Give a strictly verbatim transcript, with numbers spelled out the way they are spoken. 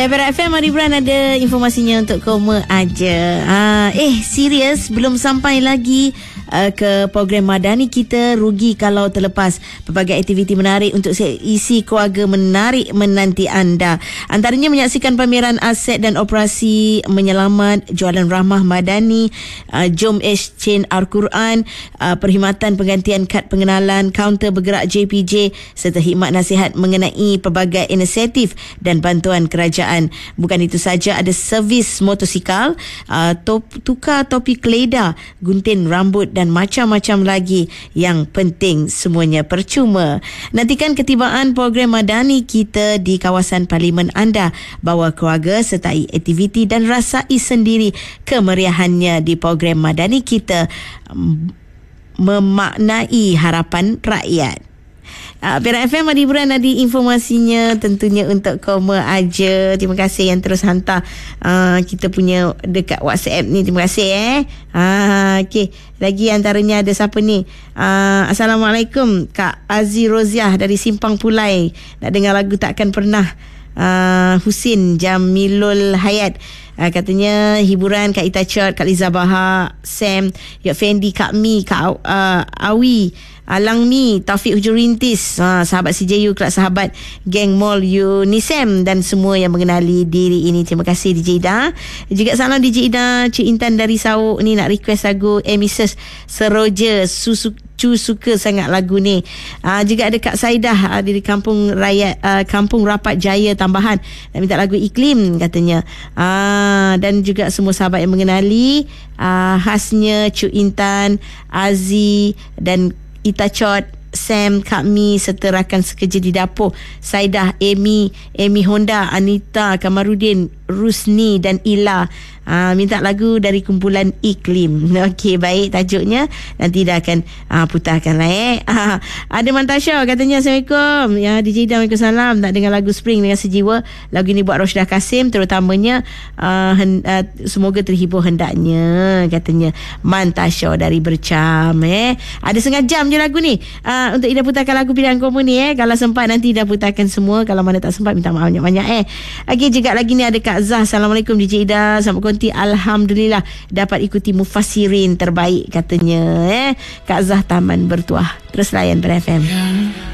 Ya, Berat F M, Adi Buran ada informasinya untuk koma aja. Ah, eh, serius, belum sampai lagi uh, ke program Madani kita. Rugi kalau terlepas pelbagai aktiviti menarik untuk isi keluarga menarik menanti anda. Antaranya menyaksikan pameran aset dan operasi menyelamat, jualan ramah Madani, uh, jom exchange Al-Quran, uh, perkhidmatan penggantian kad pengenalan, kaunter bergerak J P J serta khidmat nasihat mengenai pelbagai inisiatif dan bantuan kerajaan. Bukan itu saja, ada servis motosikal, uh, top, tukar topi keleda, gunting rambut dan macam-macam lagi. Yang penting semuanya percuma. Nantikan ketibaan program Madani kita di kawasan parlimen anda. Bawa keluarga sertai aktiviti dan rasai sendiri kemeriahannya di program Madani kita, memaknai harapan rakyat. Uh, Perak F M, Adi Buran ada informasinya tentunya untuk koma aja. Terima kasih yang terus hantar uh, kita punya dekat WhatsApp ni. Terima kasih eh. Uh, Okey, lagi antaranya ada siapa ni? Uh, Assalamualaikum, Kak Aziz Roziah dari Simpang Pulai. Nak dengar lagu Takkan Pernah, uh, Husin Jamilul Hayat. Uh, katanya hiburan Kak Ita Chot, Kak Liza Bahar, Sam, Yok Fendi, Kak Mi, Kak uh, Awi, Alang Mi, Taufik Hujur Rintis, ha, sahabat C J U, kelab sahabat geng Mall Unisem dan semua yang mengenali diri ini. Terima kasih D J Ida. Juga salam D J Ida. Cik Intan dari Sauk ni nak request lagu eh, Missus Seroja. Susu Cu suka sangat lagu ni. Uh, juga ada Kak Saidah uh, dari Kampung Raya, uh, Kampung Rapat Jaya Tambahan, nak minta lagu Iklim katanya. Uh, dan juga semua sahabat yang mengenali uh, khasnya Cik Intan, Aziz dan Ita Chot, Sam, Kak Mi serta rakan sekerja di dapur, Saidah, Amy, Amy Honda, Anita, Kamarudin, Rusni dan Ila. Ha, minta lagu dari kumpulan Iklim. Okey, baik, tajuknya nanti dah akan ha, putarkan lah eh. Ha, ada Mantasha katanya Assalamualaikum. Ya, D J Ida, Waalaikumsalam. Nak dengar lagu Spring dengan sejiwa. Lagu ini buat Rosdah Kasim terutamanya. Uh, hen, uh, semoga terhibur hendaknya, katanya Mantasha dari Bercam eh. Ada setengah jam je lagu ni uh, untuk Ida putarkan lagu pilihan koma ni eh. Kalau sempat nanti Ida putarkan semua. Kalau mana tak sempat minta maaf banyak-banyak eh. Okey, juga lagi ni ada Kak Zah. Assalamualaikum D J Ida. Selamat konti. Alhamdulillah dapat ikuti mufassirin terbaik katanya eh. Kak Zah Taman Bertuah. Terus layan Ber F M.